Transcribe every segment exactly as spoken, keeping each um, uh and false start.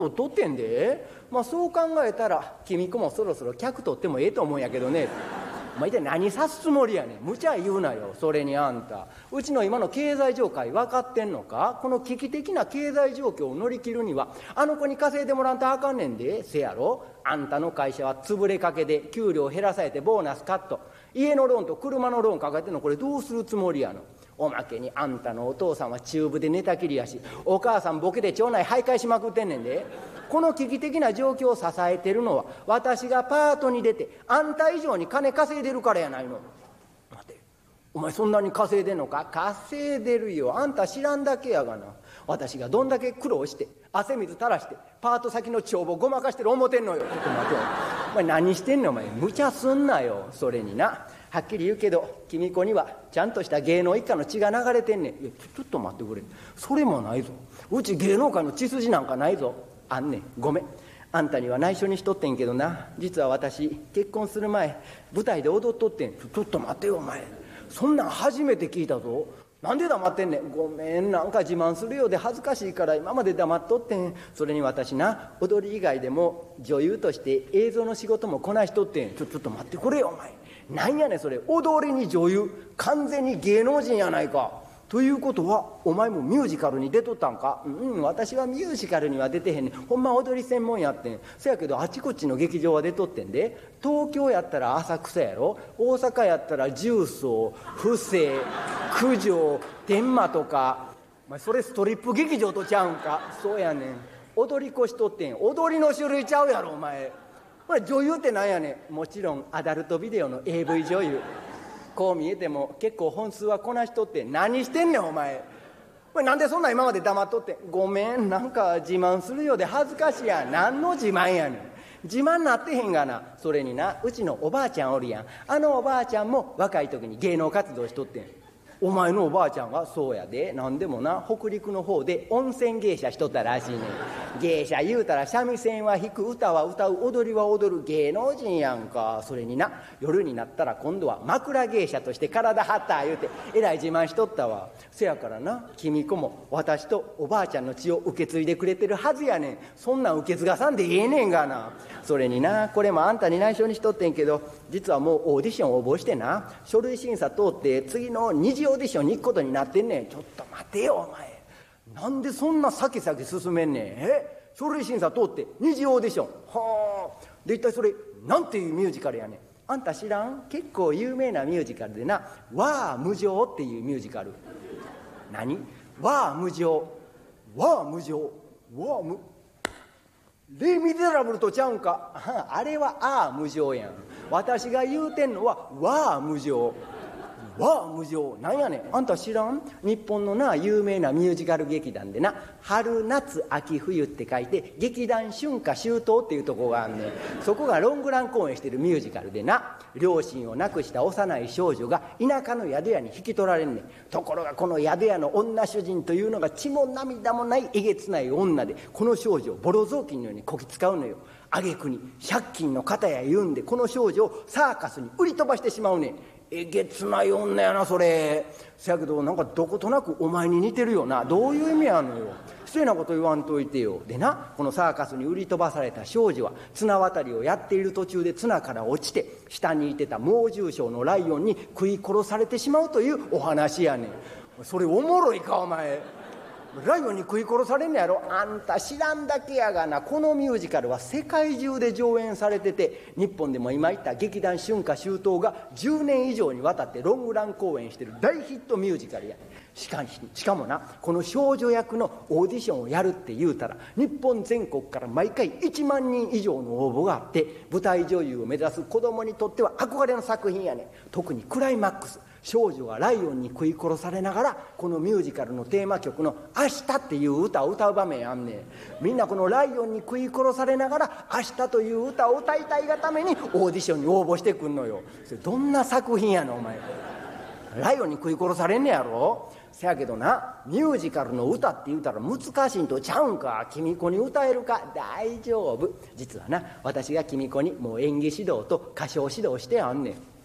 取ってんで、まあそう考えたら君子もそろそろ客取ってもええと思うんやけどね。お前一体何さすつもりやねん。無茶言うなよ。それにあんた、うちの今の経済状況分かってんのか。この危機的な経済状況を乗り切るにはあの子に稼いでもらわんとあかんねんで。せやろ、あんたの会社は潰れかけで給料減らされてボーナスカット、家のローンと車のローン抱えてんの、これどうするつもりやの。おまけにあんたのお父さんは中部で寝たきりやし、お母さんボケで町内徘徊しまくってんねんで。この危機的な状況を支えてるのは私がパートに出てあんた以上に金稼いでるからやないの。待て、お前そんなに稼いでんのか。稼いでるよ。あんた知らんだけやがな。私がどんだけ苦労して汗水垂らしてパート先の帳簿ごまかしてる思てんのよ。ちょっと待てよ、お前何してんの。お前無茶すんなよ。それにな、はっきり言うけど君子にはちゃんとした芸能一家の血が流れてんねん。いやちょっと待ってくれ、それもないぞ。うち芸能界の血筋なんかないぞ。あんねん、ごめん。あんたには内緒にしとってんけどな、実は私結婚する前舞台で踊っとってん。ちょっと待ってよお前、そんなん初めて聞いたぞ。なんで黙ってんねん。ごめん、なんか自慢するようで恥ずかしいから今まで黙っとってん。それに私な、踊り以外でも女優として映像の仕事もこなしとってん。ちょちょっと待ってくれよお前、なんやねんそれ。踊りに女優、完全に芸能人やないか。ということはお前もミュージカルに出とったんか。うん、私はミュージカルには出てへんねん。ほんま踊り専門やってん。そやけどあちこちの劇場は出とってんで。東京やったら浅草やろ、大阪やったら重曹、布施、九条、天満とか。お前それストリップ劇場とちゃうんか。そうやねん、踊り子しとってん。踊りの種類ちゃうやろお前。これ女優ってなんやねん。もちろんアダルトビデオの エーブイ 女優。こう見えても結構本数はこなしとって。何してんねんお前。これなんでそんな今まで黙っとってん。ごめん、なんか自慢するようで恥ずかしいやん。何の自慢やねん。自慢なってへんがな。それにな、うちのおばあちゃんおるやん。あのおばあちゃんも若い時に芸能活動しとってん。お前のおばあちゃんが。そうやで、なんでもな、北陸の方で温泉芸者しとったらしいねん。芸者言うたら三味線は弾く、歌は歌う、踊りは踊る、芸能人やんか。それにな、夜になったら今度は枕芸者として体張った言うてえらい自慢しとったわ。せやからな、君子も私とおばあちゃんの血を受け継いでくれてるはずやねん。そんなん受け継がさんでええねんがな。それにな、これもあんたに内緒にしとってんけど、実はもうオーディション応募してな、書類審査通って次の二次オーディションに行くことになってんねん。ちょっと待てよお前、なんでそんな先々進めんねん。え、書類審査通って二次オーディション。はあ、で一体それなんていうミュージカルやねん。あんた知らん？結構有名なミュージカルでな、わあ無情っていうミュージカル。何？わあ無情、わあ無情、わあ無レイ・ミゼラブルとちゃうんか。あれはああ無情やん。私が言うてんのはわあ無情、わあ無情。なんやねん、あんた知らん？日本のな有名なミュージカル劇団でな、春夏秋冬って書いて劇団春夏秋冬っていうとこがあんねん。そこがロングラン公演してるミュージカルでな、両親を亡くした幼い少女が田舎の宿屋に引き取られんねん。ところがこの宿屋の女主人というのが血も涙もないえげつない女で、この少女をボロ雑巾のようにこき使うのよ。挙句に借金の方や言うんでこの少女をサーカスに売り飛ばしてしまうねん。えげつない女やなそれ。せやけどなんかどことなくお前に似てるよな。どういう意味やのよ。失礼なこと言わんといてよ。でな、このサーカスに売り飛ばされた少女は綱渡りをやっている途中で綱から落ちて下にいてた猛獣症のライオンに食い殺されてしまうというお話やねん。それおもろいかお前。ライオンに食い殺されんのやろ。あんた知らんだけやがな。このミュージカルは世界中で上演されてて、日本でも今言った劇団春夏秋冬がじゅうねん以上にわたってロングラン公演してる大ヒットミュージカルや。しかし、しかもな、この少女役のオーディションをやるって言うたら日本全国から毎回いちまんにん以上の応募があって、舞台女優を目指す子供にとっては憧れの作品やねん。特にクライマックス、少女がライオンに食い殺されながらこのミュージカルのテーマ曲の「明日」っていう歌を歌う場面あんねん。みんなこのライオンに食い殺されながら「明日」という歌を歌いたいがためにオーディションに応募してくんのよ。それどんな作品やのお前。ライオンに食い殺されんねやろ。せやけどな、ミュージカルの歌って言うたら難しいんとちゃうんか。君子に歌えるか。大丈夫。実はな、私が君子にもう演技指導と歌唱指導してあんねん。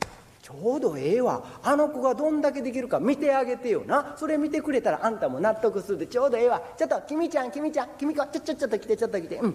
ちょうどええわ、あの子がどんだけできるか見てあげてよな。それ見てくれたらあんたも納得するでちょうどええわ。ちょっと君ちゃん君ちゃん君子ちょちょちょっと来てちょっと来て、うん